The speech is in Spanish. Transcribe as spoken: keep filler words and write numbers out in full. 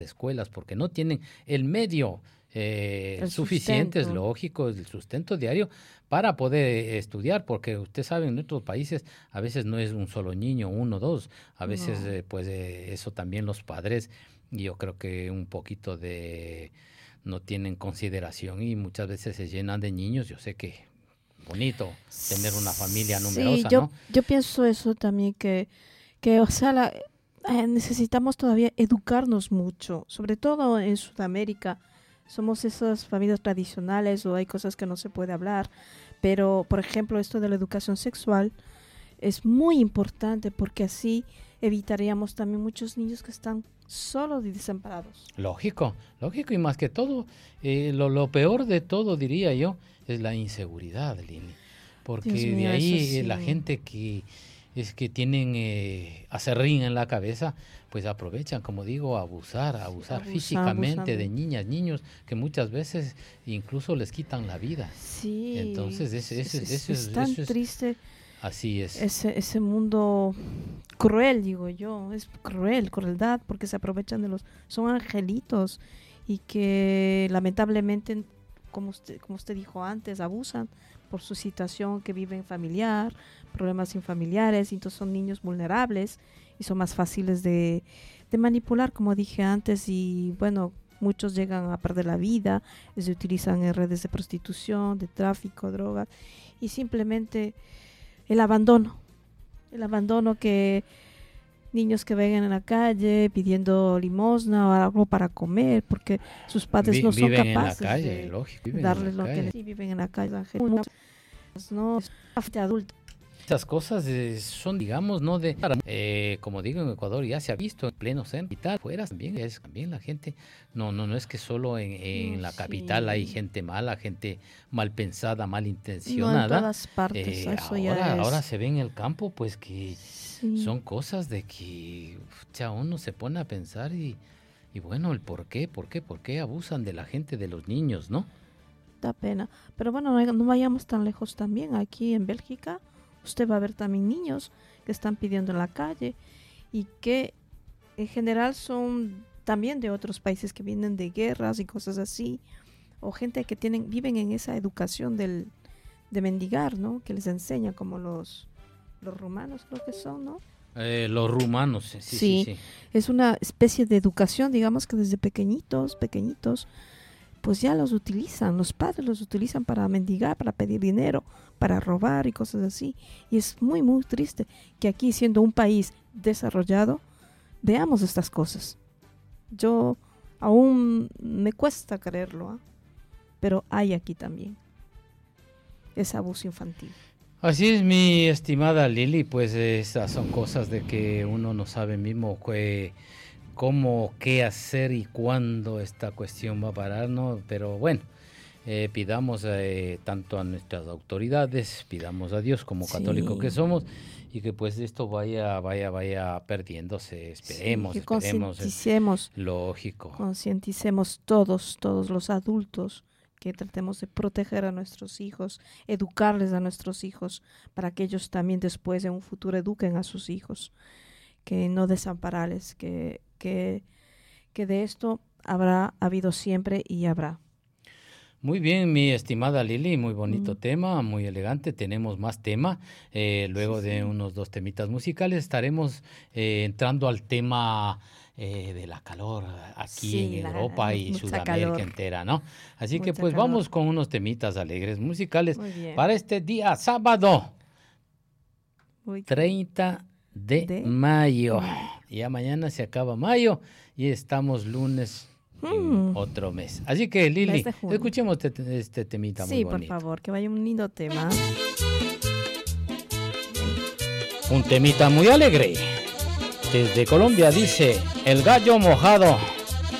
escuelas porque no tienen el medio eh, El suficiente, es sustento. lógico, el sustento diario para poder estudiar, porque usted sabe, en otros países a veces no es un solo niño, uno, dos, a veces No. eh, pues eh, eso también los padres, y yo creo que un poquito de no tienen consideración y muchas veces se llenan de niños. Yo sé que bonito tener una familia numerosa, Sí, yo, ¿no? yo pienso eso también, que, que o sea, la- eh, necesitamos todavía educarnos mucho, sobre todo en Sudamérica. Somos esas familias tradicionales o hay cosas que no se puede hablar, pero por ejemplo esto de la educación sexual es muy importante porque así evitaríamos también muchos niños que están solos y desamparados. Lógico, lógico, y más que todo, eh, lo, lo peor de todo, diría yo, es la inseguridad, Lili, porque Dios de mío, ahí eso eh, la sí. gente que es que tienen eh, aserrín en la cabeza, pues aprovechan, como digo, a abusar, a abusar Abusan, físicamente de abusan. niñas, niños, que muchas veces incluso les quitan la vida. Sí, Entonces, ese, es, ese, es- eso es es, tan eso es, triste así es. ese, ese mundo cruel, digo yo, es cruel, crueldad, porque se aprovechan de los, son angelitos y que lamentablemente, como usted, como usted dijo antes, abusan por su situación que viven familiar, problemas infamiliares, y entonces son niños vulnerables y son más fáciles de, de manipular, como dije antes, y bueno, muchos llegan a perder la vida, se utilizan en redes de prostitución, de tráfico, drogas, y simplemente el abandono, el abandono que niños que vengan en la calle pidiendo limosna o algo para comer porque sus padres Vi- no son viven en la capaces calle, de lógico, viven en darles la lo que calle. necesitan, viven en la calle, angelitos, no, de adultos. Estas cosas eh, son, digamos, no de, eh, como digo, en Ecuador ya se ha visto en pleno centro y tal, fuera también, es también la gente, no, no, no es que solo en, en No, la capital hay sí. gente mala, gente mal pensada, mal No, en intencionada. todas partes, Eh, eso ahora, ya es. ahora se ve en el campo, pues que Sí, son cosas de que ya uno se pone a pensar y, y bueno, el por qué, por qué, por qué abusan de la gente, de los niños, ¿no? da pena. Pero bueno, no, no vayamos tan lejos también. Aquí en Bélgica, usted va a ver también niños que están pidiendo en la calle y que en general son también de otros países que vienen de guerras y cosas así, o gente que tienen viven en esa educación del de mendigar, ¿no? Que les enseña como los los rumanos creo que son, ¿no? Eh, los rumanos, sí, sí, Sí, sí. es una especie de educación, digamos que desde pequeñitos, pequeñitos, pues ya los utilizan, los padres los utilizan para mendigar, para pedir dinero, para robar y cosas así. Y es muy, muy triste que aquí, siendo un país desarrollado, veamos estas cosas. Yo aún me cuesta creerlo, ¿ah? Pero hay aquí también ese abuso infantil. Así es, mi estimada Lili, pues esas son cosas de que uno no sabe mismo que, cómo, qué hacer y cuándo esta cuestión va a parar, ¿no? Pero bueno, eh, pidamos eh, tanto a nuestras autoridades, pidamos a Dios como católico que Sí. somos, y que pues esto vaya, vaya, vaya perdiéndose, esperemos, Sí, que esperemos, es concienticemos, lógico. concienticemos todos, todos los adultos, que tratemos de proteger a nuestros hijos, educarles a nuestros hijos, para que ellos también después en un futuro eduquen a sus hijos, que no desampararles, que, que, que de esto habrá habido siempre y habrá. Muy bien, mi estimada Lili, muy bonito Mm. tema, muy elegante. Tenemos más tema. Eh, luego Sí, de sí. unos dos temitas musicales estaremos eh, entrando al tema eh, de la calor aquí Sí, en la- Europa y mucha Sudamérica calor. entera, ¿no? Así que Mucha pues calor. vamos con unos temitas alegres musicales Muy bien. para este día sábado Muy treinta de, De mayo. mayo. Ya mañana se acaba mayo y estamos lunes en Mm. otro mes. Así que Lili, Mes de junio. escuchemos este, este temita muy Sí, por bonito. favor, que vaya un lindo tema. Un temita muy alegre. Desde Colombia dice El gallo mojado.